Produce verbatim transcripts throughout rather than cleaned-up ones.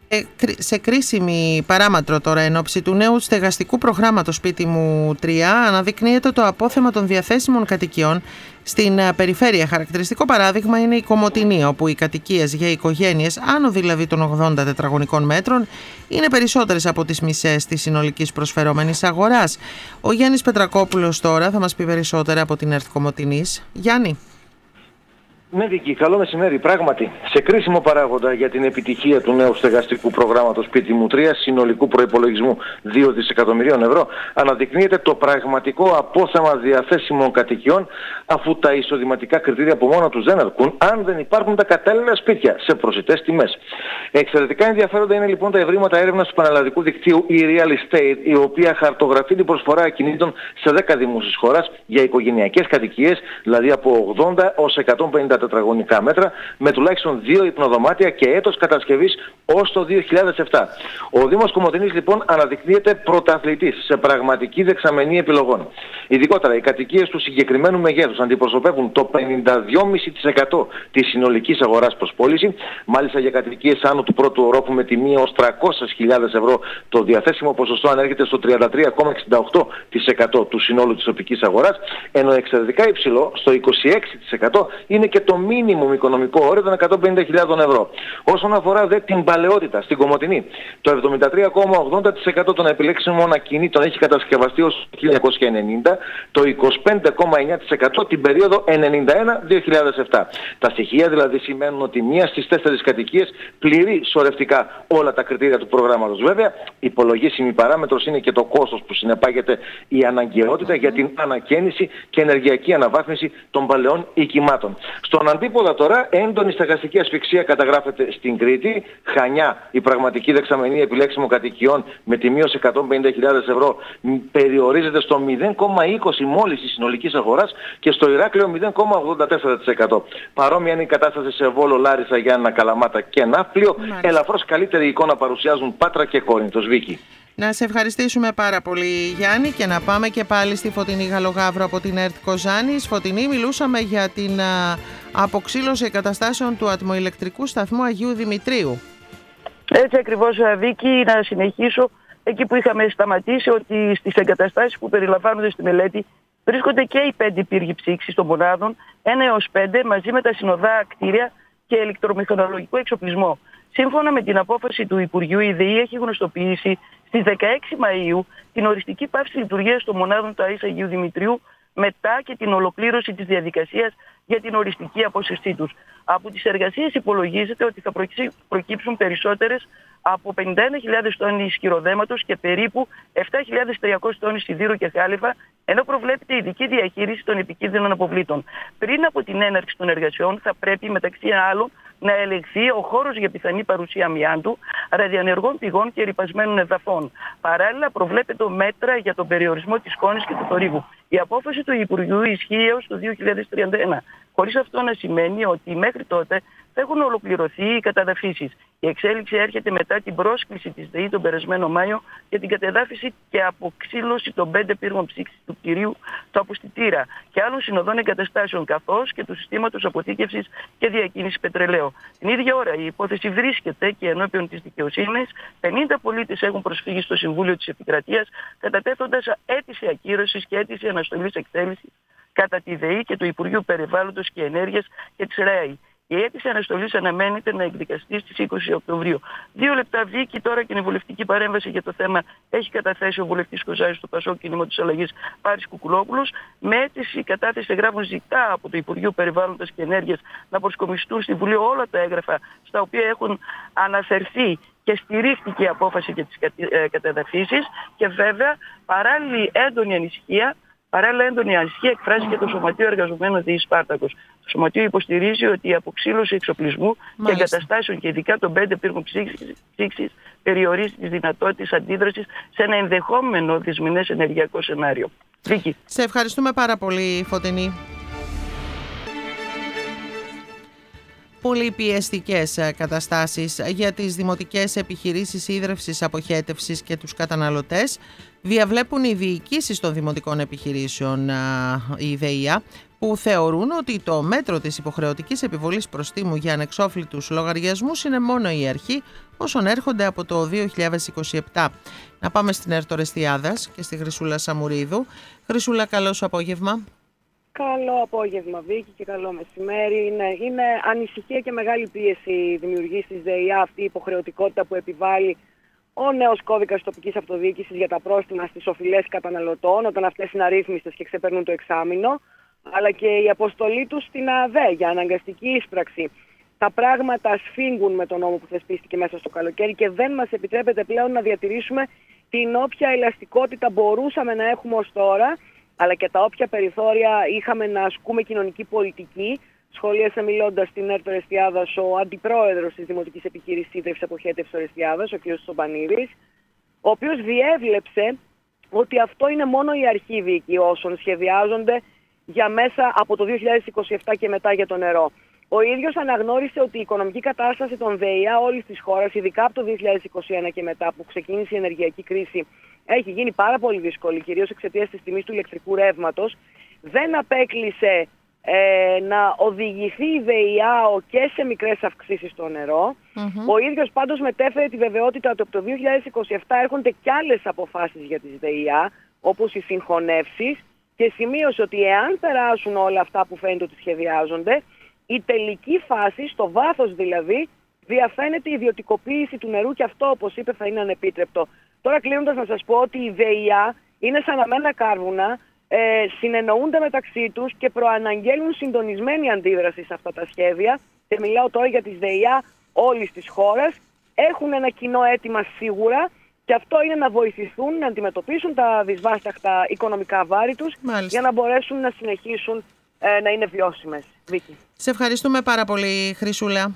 Σε κρίσιμη παράμετρο τώρα, εν ώψη του νέου στεγαστικού προγράμματος Σπίτι μου τρία, αναδεικνύεται το απόθεμα των διαθέσιμων κατοικιών στην περιφέρεια. Χαρακτηριστικό παράδειγμα είναι η Κομοτηνή, όπου οι κατοικίες για οικογένειες, άνω δηλαδή των ογδόντα τετραγωνικών μέτρων, είναι περισσότερες από τις μισές της συνολικής προσφερόμενης αγοράς. Ο Γιάννης Πετρακόπουλος τώρα θα μας πει περισσότερα από την ΕΡΤ Κομοτηνής. Γιάννη. Ναι, Βίκη, καλό μεσημέρι. Πράγματι, σε κρίσιμο παράγοντα για την επιτυχία του νέου στεγαστικού προγράμματος Σπίτι μου τρία συνολικού προϋπολογισμού δύο δισεκατομμυρίων ευρώ αναδεικνύεται το πραγματικό απόθεμα διαθέσιμων κατοικιών, αφού τα εισοδηματικά κριτήρια από μόνα τους δεν αρκούν αν δεν υπάρχουν τα κατάλληλα σπίτια σε προσιτές τιμές. Εξαιρετικά ενδιαφέροντα είναι λοιπόν τα ευρήματα έρευνας του πανελλαδικού δικτύου e-Real Estate, η οποία χαρτογραφεί την προσφορά ακινήτων σε δέκα δήμους της χώρας για οικογενειακές κατοικίες, δηλαδή από ογδόντα έως εκατόν πενήντα τετραγωνικά μέτρα, με τουλάχιστον δύο υπνοδωμάτια και έτος κατασκευής ως το δύο χιλιάδες επτά. Ο Δήμος Κομοτηνής λοιπόν αναδεικνύεται πρωταθλητής σε πραγματική δεξαμενή επιλογών. Ειδικότερα, οι κατοικίες του συγκεκριμένου μεγέθους αντιπροσωπεύουν το πενήντα δύο κόμμα πέντε τοις εκατό της συνολικής αγοράς προς πώληση. Μάλιστα, για κατοικίες άνω του πρώτου ορόφου με τιμή έως τριακόσιες χιλιάδες ευρώ, το διαθέσιμο ποσοστό ανέρχεται στο τριάντα τρία κόμμα εξήντα οκτώ τοις εκατό του συνόλου της τοπικής αγοράς, ενώ εξαιρετικά υψηλό, στο είκοσι έξι τοις εκατό, είναι και το μίνιμουμ οικονομικό όριο των εκατόν πενήντα χιλιάδων ευρώ. Όσον αφορά δε την παλαιότητα στην Κομοτηνή, το εβδομήντα τρία κόμμα ογδόντα τοις εκατό των επιλέξιμων ακινήτων έχει κατασκευαστεί ως το χίλια εννιακόσια ενενήντα, το είκοσι πέντε κόμμα εννέα τοις εκατό την περίοδο ενενήντα ένα δύο χιλιάδες επτά. Τα στοιχεία δηλαδή σημαίνουν ότι μία στις τέσσερις κατοικίες πληρεί σωρευτικά όλα τα κριτήρια του προγράμματος. Βέβαια, υπολογίσιμη παράμετρος είναι και το κόστος που συνεπάγεται η αναγκαιότητα για την ανακαίνιση και ενεργειακή αναβάθμιση των παλαιών οικημάτων. Στον αντίποδα τώρα, έντονη στεγαστική ασφυξία καταγράφεται στην Κρήτη. Χανιά, η πραγματική δεξαμενή επιλέξιμων κατοικιών με τιμή ως εκατόν πενήντα χιλιάδες ευρώ περιορίζεται στο μηδέν κόμμα είκοσι μόλις της συνολικής αγοράς και στο Ηράκλειο μηδέν κόμμα ογδόντα τέσσερα τοις εκατό. Παρόμοια είναι η κατάσταση σε Βόλο, Λάρισα, Γιάννα, Καλαμάτα και Ναύπλιο. Ελαφρώς καλύτερη εικόνα παρουσιάζουν Πάτρα και Κόρινθος. Βίκη. Να σε ευχαριστήσουμε πάρα πολύ, Γιάννη, και να πάμε και πάλι στη Φωτεινή Γαλογαύρου από την ΕΡΤ Κοζάνης. Φωτεινή, μιλούσαμε για την α, αποξήλωση εγκαταστάσεων του ατμοηλεκτρικού σταθμού Αγίου Δημητρίου. Έτσι ακριβώς, Βίκη, να συνεχίσω εκεί που είχαμε σταματήσει, ότι στις εγκαταστάσεις που περιλαμβάνονται στη μελέτη βρίσκονται και οι πέντε πύργοι ψήξης των μονάδων, ένα έως πέντε, μαζί με τα συνοδά κτίρια και ηλεκτρομηχανολογικό εξοπλισμό. Σύμφωνα με την απόφαση του Υπουργείου, η ΔΕΗ έχει γνωστοποιήσει στις δεκαέξι Μαΐου την οριστική πάυση λειτουργίας των μονάδων του ΑΕΣ Αγίου Δημητρίου, μετά και την ολοκλήρωση της διαδικασίας για την οριστική απόσυρσή τους. Από τις εργασίες υπολογίζεται ότι θα προκύψουν περισσότερες από πενήντα ένα χιλιάδες τόνοι ισχυροδέματος και περίπου επτά χιλιάδες τριακόσιες τόνοι σιδήρου και χάλιβα, ενώ προβλέπεται ειδική διαχείριση των επικίνδυνων αποβλήτων. Πριν από την έναρξη των εργασιών, θα πρέπει μεταξύ άλλων να ελεγχθεί ο χώρος για πιθανή παρουσία αμοιάντου, ραδιενεργών πηγών και ρυπασμένων εδαφών. Παράλληλα, προβλέπεται μέτρα για τον περιορισμό της σκόνης και του θορύβου. Η απόφαση του Υπουργείου ισχύει έως το δύο χιλιάδες τριάντα ένα, χωρίς αυτό να σημαίνει ότι μέχρι τότε θα έχουν ολοκληρωθεί οι καταδαφίσεις. Η εξέλιξη έρχεται μετά την πρόσκληση της ΔΕΗ τον περασμένο Μάιο για την κατεδάφιση και αποξήλωση των πέντε πύργων ψήξης του κτηρίου του αποστητήρα και άλλων συνοδών εγκαταστάσεων, καθώς και του συστήματος αποθήκευσης και διακίνησης πετρελαίου. Την ίδια ώρα η υπόθεση βρίσκεται και ενώπιον της δικαιοσύνης. πενήντα πολίτες έχουν προσφύγει στο Συμβούλιο της Επικρατείας, κατατέθοντας αίτηση ακύρωσης και αίτηση αναστολής εκτέλεσης κατά τη ΔΕΗ και του Υπουργείου Περιβάλλοντος και Ενέργειας και της ΡΑΕΗ. Η αίτηση αναστολής αναμένεται να εκδικαστεί στις είκοσι Οκτωβρίου. Δύο λεπτά, Βίκη, τώρα και η βουλευτική παρέμβαση για το θέμα έχει καταθέσει ο βουλευτής Κοζάνης του Πασόκ Κινήματος Αλλαγής Πάρης Κουκουλόπουλος. Με αίτηση κατάθεση εγγράφων ζητά από το Υπουργείο Περιβάλλοντος και Ενέργειας να προσκομιστούν στη Βουλή όλα τα έγγραφα στα οποία έχουν αναφερθεί και στηρίχθηκε η απόφαση για τις κατεδαφίσεις, και βέβαια παράλληλη έντονη ανησυχία Παράλληλα, έντονη ανησυχία εκφράζει και το Σωματείο Εργαζομένων ΔΕΗ Σπάρτακος. Το Σωματείο υποστηρίζει ότι η αποξήλωση εξοπλισμού Μάλιστα. και εγκαταστάσεων και ειδικά των πέντε πύργων ψήξης περιορίζει τις δυνατότητες αντίδρασης σε ένα ενδεχόμενο δυσμηνές ενεργειακό σενάριο. Βίκη. Σε ευχαριστούμε πάρα πολύ, Φωτεινή. Πολύ πιεστικές καταστάσεις για τις δημοτικές επιχειρήσεις ίδρευσης, αποχέτευσης και τους καταναλωτές διαβλέπουν οι διοικήσεις των δημοτικών επιχειρήσεων, η ΔΕΗΑ, που θεωρούν ότι το μέτρο της υποχρεωτικής επιβολής προστίμου για ανεξόφλητους λογαριασμούς είναι μόνο η αρχή όσων έρχονται από το δύο χιλιάδες είκοσι επτά. Να πάμε στην ΕΡΤ Ορεστιάδας και στη Χρυσούλα Σαμουρίδου. Χρυσούλα, καλό σου απόγευμα. Καλό απόγευμα, Βίκη, και καλό μεσημέρι. Είναι, είναι ανησυχία και μεγάλη πίεση δημιουργεί στη ΔΕΙΑ αυτή η υποχρεωτικότητα που επιβάλλει ο νέος κώδικας τοπικής αυτοδιοίκησης για τα πρόστιμα στις οφειλές καταναλωτών, όταν αυτές είναι αρρύθμιστες και ξεπερνούν το εξάμηνο, αλλά και η αποστολή τους στην ΑΔΕ για αναγκαστική ίσπραξη. Τα πράγματα σφίγγουν με τον νόμο που θεσπίστηκε μέσα στο καλοκαίρι και δεν μας επιτρέπεται πλέον να διατηρήσουμε την όποια ελαστικότητα μπορούσαμε να έχουμε ως τώρα, αλλά και τα όποια περιθώρια είχαμε να ασκούμε κοινωνική πολιτική. Σχολίασε μιλώντας στην ΕΡΤ Ορεστιάδας ο αντιπρόεδρος της Δημοτικής Επιχείρησης Ίδρυυσης Αποχέτευσης Ορεστιάδας, ο κ. Τσομπανίδης, ο οποίος διέβλεψε ότι αυτό είναι μόνο η αρχή, Βίκη, όσων σχεδιάζονται για μέσα από το δύο χιλιάδες είκοσι επτά και μετά για το νερό. Ο ίδιος αναγνώρισε ότι η οικονομική κατάσταση των ΔΕΙΑ όλης της χώρας, ειδικά από το δύο χιλιάδες είκοσι ένα και μετά που ξεκίνησε η ενεργειακή κρίση, έχει γίνει πάρα πολύ δύσκολη, κυρίως εξαιτίας της τιμής του ηλεκτρικού ρεύματος. Δεν απέκλεισε ε, να οδηγηθεί η ΔΕΙΑ και σε μικρές αυξήσεις στο νερό. Mm-hmm. Ο ίδιος πάντως μετέφερε τη βεβαιότητα ότι από το δύο χιλιάδες είκοσι επτά έρχονται κι άλλες αποφάσεις για τις ΔΕΙΑ, όπως οι συγχωνεύσεις, και σημείωσε ότι εάν περάσουν όλα αυτά που φαίνεται ότι σχεδιάζονται, η τελική φάση, στο βάθος δηλαδή, διαφαίνεται η ιδιωτικοποίηση του νερού και αυτό, όπως είπε, θα είναι ανεπίτρεπτο. Τώρα κλείνοντας να σας πω ότι οι ΔΕΙΑ είναι σαν αμένα κάρβουνα, ε, συνεννοούνται μεταξύ τους και προαναγγέλνουν συντονισμένη αντίδραση σε αυτά τα σχέδια, και μιλάω τώρα για τις ΔΕΙΑ όλης της χώρας. Έχουν ένα κοινό αίτημα σίγουρα, και αυτό είναι να βοηθηθούν να αντιμετωπίσουν τα δυσβάσταχτα οικονομικά βάρη τους, για να μπορέσουν να συνεχίσουν ε, να είναι βιώσιμες. Βίκη. Σε ευχαριστούμε πάρα πολύ, Χρυσούλα.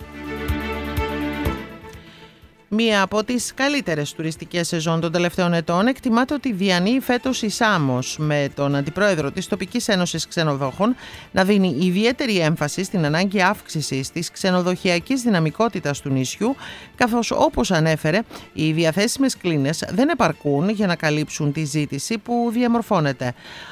Μία από τις καλύτερες τουριστικές σεζόν των τελευταίων ετών εκτιμάται ότι διανύει φέτος η Σάμος, με τον αντιπρόεδρο της Τοπικής Ένωσης Ξενοδόχων να δίνει ιδιαίτερη έμφαση στην ανάγκη αύξησης της ξενοδοχειακής δυναμικότητας του νησιού, καθώς, όπως ανέφερε, οι διαθέσιμες κλίνες δεν επαρκούν για να καλύψουν τη ζήτηση που διαμορφώνεται.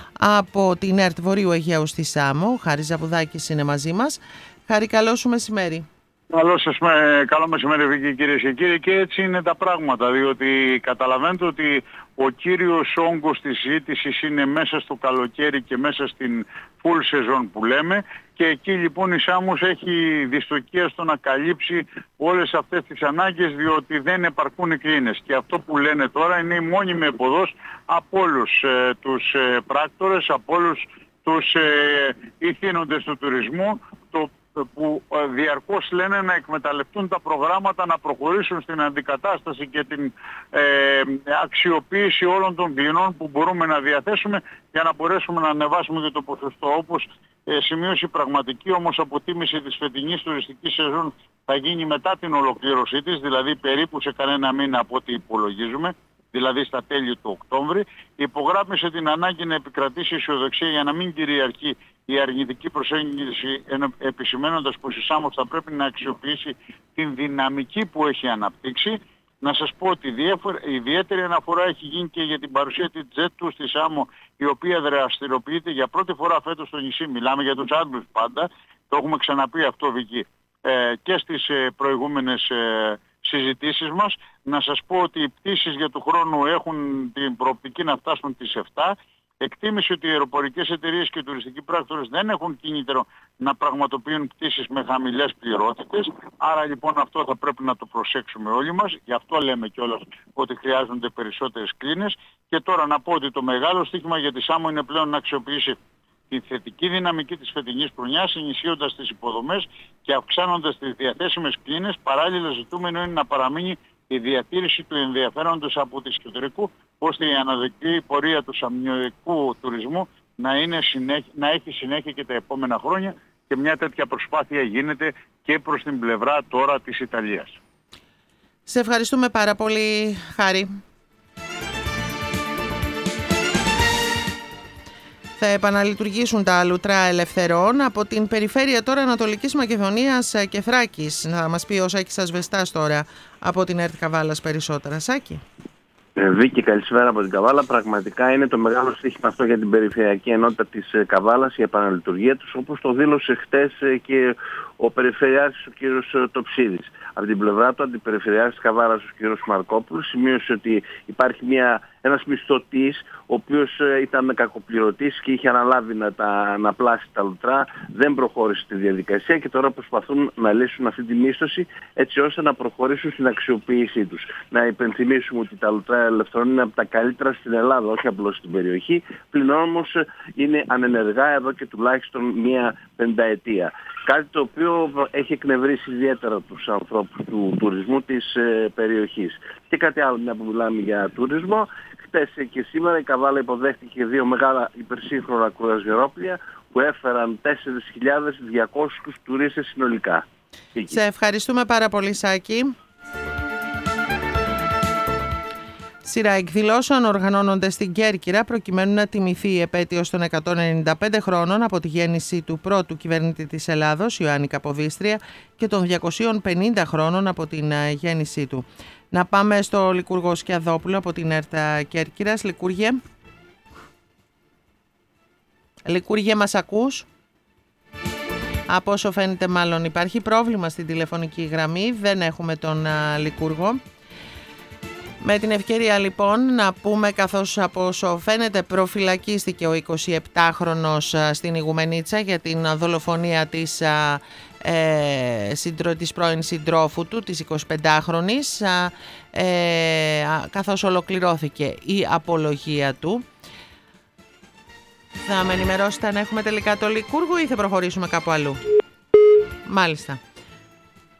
Από την ΕΡΤ Βορείου Αιγαίου στη Σάμο, ο Χάρης Ζαπουδάκης είναι μαζί μας. Χάρη, καλό σου μεσημέρι. Καλό σας, καλό μεσημέρι, Βίκη, κυρίες και κύριοι. Και έτσι είναι τα πράγματα, διότι καταλαβαίνετε ότι ο κύριος όγκος της ζήτησης είναι μέσα στο καλοκαίρι και μέσα στην full season που λέμε, και εκεί λοιπόν η Σάμος έχει δυστοκία στο να καλύψει όλες αυτές τις ανάγκες, διότι δεν επαρκούν οι κλίνες. Και αυτό που λένε τώρα είναι η μόνιμη εποδός από όλους ε, τους ε, πράκτορες, από όλους τους ε, ηθήνοντες του τουρισμού, το που διαρκώς λένε να εκμεταλλευτούν τα προγράμματα, να προχωρήσουν στην αντικατάσταση και την ε, αξιοποίηση όλων των κλινών που μπορούμε να διαθέσουμε, για να μπορέσουμε να ανεβάσουμε και το ποσοστό. Όπως ε, σημείωσε η πραγματική όμως αποτίμηση της φετινής τουριστικής σεζόν θα γίνει μετά την ολοκλήρωσή της, δηλαδή περίπου σε κανένα μήνα από ό,τι υπολογίζουμε, δηλαδή στα τέλη του Οκτώβρη, υπογράμμισε την ανάγκη να επικρατήσει αισιοδοξία για να μην κυριαρχεί η αρνητική προσέγγιση, επισημαίνοντας πως η Σάμος θα πρέπει να αξιοποιήσει την δυναμική που έχει αναπτύξει. Να σας πω ότι η ιδιαίτερη αναφορά έχει γίνει και για την παρουσία της τζετ δύο στη Σάμο, η οποία δραστηριοποιείται για πρώτη φορά φέτος στο νησί. Μιλάμε για τους Άγγλους πάντα, το έχουμε ξαναπεί αυτό, Βική, ε, και στις ε, προηγούμενες ε, συζητήσεις μας. Να σας πω ότι οι πτήσεις για του χρόνου έχουν την προοπτική να φτάσουν τις επτά. Εκτίμησε ότι οι αεροπορικές εταιρείες και οι τουριστικοί πράκτορες δεν έχουν κίνητρο να πραγματοποιούν πτήσεις με χαμηλές πληρότητες. Άρα λοιπόν αυτό θα πρέπει να το προσέξουμε όλοι μας. Γι' αυτό λέμε κιόλας ότι χρειάζονται περισσότερες κλίνες. Και τώρα να πω ότι το μεγάλο στοίχημα για τη Σάμο είναι πλέον να αξιοποιήσει τη θετική δυναμική της φετινής χρονιάς, ενισχύοντας τις υποδομές και αυξάνοντας τις διαθέσιμες κλίνες. Παράλληλα, ζητούμενο είναι να παραμείνει η διατήρηση του ενδιαφέροντος από τη εσωτερικού, ώστε η αναδεκτή πορεία του σαμιωτικού τουρισμού να, είναι συνέχεια, να έχει συνέχεια και τα επόμενα χρόνια, και μια τέτοια προσπάθεια γίνεται και προς την πλευρά τώρα της Ιταλίας. Σε ευχαριστούμε πάρα πολύ, Χάρη. Θα επαναλειτουργήσουν τα λουτρά ελευθερών από την περιφέρεια τώρα Ανατολικής Μακεδονίας και Θράκης. Να μας πει ο Σάκης Ασβεστάς τώρα από την ΕΡΤ Καβάλας περισσότερα. Σάκη. Βίκη, καλησπέρα από την Καβάλα. Πραγματικά είναι το μεγάλο στοίχημα αυτό για την Περιφερειακή Ενότητα της Καβάλας, η επαναλειτουργία τους, όπως το δήλωσε χτες και ο Περιφερειάρχης ο κ. Τοψίδης. Από την πλευρά του, Αντιπεριφερειάρχης της Καβάλας ο κ. Μαρκόπουλος σημείωσε ότι υπάρχει μια, ένας μισθωτής, ο οποίος ήταν κακοπληρωτής και είχε αναλάβει να, τα, να πλάσει τα λουτρά, δεν προχώρησε τη διαδικασία και τώρα προσπαθούν να λύσουν αυτή τη μίσθωση έτσι ώστε να προχωρήσουν στην αξιοποίησή τους. Να υπενθυμίσουμε ότι τα λουτρά ελευθερών είναι από τα καλύτερα στην Ελλάδα, όχι απλώς στην περιοχή, πλην όμως είναι ανενεργά εδώ και τουλάχιστον μία πενταετία. Κάτι το οποίο έχει εκνευρίσει ιδιαίτερα τους ανθρώπους του τουρισμού της ε, περιοχής. Και κάτι άλλο, μια που μιλάμε για τουρισμό, χτες και σήμερα η Καβάλα υποδέχτηκε δύο μεγάλα υπερσύγχρονα κρουαζιερόπλια που έφεραν τέσσερις χιλιάδες διακόσιους τουρίστες συνολικά. Σε ευχαριστούμε πάρα πολύ, Σάκη. Σειρά εκδηλώσεων οργανώνονται στην Κέρκυρα προκειμένου να τιμηθεί η επέτειος των εκατόν ενενήντα πέντε χρόνων από τη γέννηση του πρώτου κυβερνήτη της Ελλάδος, Ιωάννη Καποδίστρια, και των διακοσίων πενήντα χρόνων από την γέννησή του. Να πάμε στο Λικούργο Σκιαδόπουλο από την ΕΡΤ Κέρκυρας. Λικούργε. Λικούργε, μας ακούς? Από όσο φαίνεται μάλλον υπάρχει πρόβλημα στην τηλεφωνική γραμμή, δεν έχουμε τον Λικούργο. Με την ευκαιρία λοιπόν να πούμε, καθώς από όσο φαίνεται προφυλακίστηκε ο εικοσιεπτάχρονος στην Ιγουμενίτσα για την δολοφονία της, ε, συντρο, της πρώην συντρόφου του, της εικοσιπεντάχρονης, ε, καθώς ολοκληρώθηκε η απολογία του. Θα με ενημερώσετε αν έχουμε τελικά το Λικούργο ή θα προχωρήσουμε κάπου αλλού? Μάλιστα.